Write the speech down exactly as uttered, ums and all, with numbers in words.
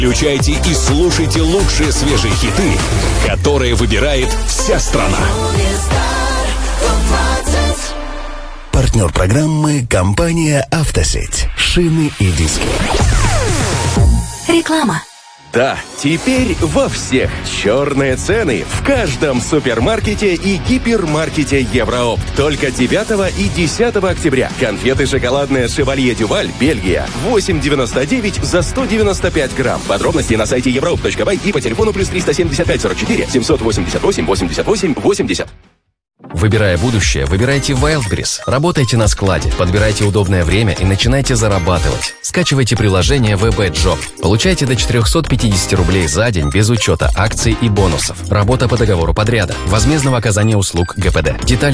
Включайте и слушайте лучшие свежие хиты, которые выбирает вся страна. Партнер программы — компания «Автосеть». Шины и диски. Реклама. Да, теперь во всех черные цены в каждом супермаркете и гипермаркете Евроопт. Только девятого и десятого октября. Конфеты шоколадные «Шевалье Дюваль», Бельгия. восемь девяносто девять за сто девяносто пять грамм. Подробности на сайте еврооп точка бай и по телефону плюс триста семьдесят пять сорок четыре семьсот восемьдесят восемь восемьдесят восемь восемьдесят. Выбирая будущее, выбирайте Wildberries. Работайте на складе, подбирайте удобное время и начинайте зарабатывать. Скачивайте приложение ви би Job. Получайте до четыреста пятьдесят рублей за день без учета акций и бонусов. Работа по договору подряда. Возмездного оказания услуг гэ пэ дэ. Детали